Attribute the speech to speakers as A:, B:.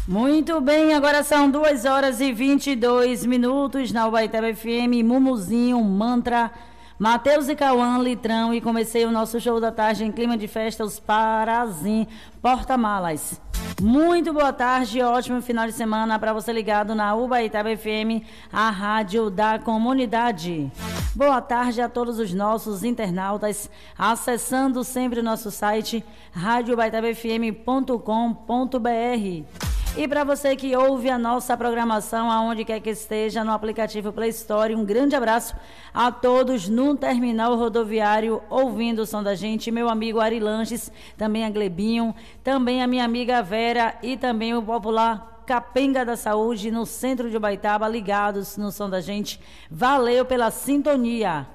A: Muito bem, agora são 2h22 na Ubaitaba FM, Mumuzinho, Mantra, Matheus e Cauã, Litrão, e comecei o nosso show da tarde em clima de festa, os Parazim, Porta-Malas. Muito boa tarde, ótimo final de semana para você ligado na Ubaitaba FM, a rádio da comunidade. Boa tarde a todos os nossos internautas, acessando sempre o nosso site radiobaitabafm.com.br. E para você que ouve a nossa programação, aonde quer que esteja, no aplicativo Play Store, um grande abraço a todos no terminal rodoviário, ouvindo o som da gente, meu amigo Ari Lanches, também a Glebinho, também a minha amiga Vera e também o popular Capenga da Saúde, no centro de Ubaitaba, ligados no som da gente. Valeu pela sintonia.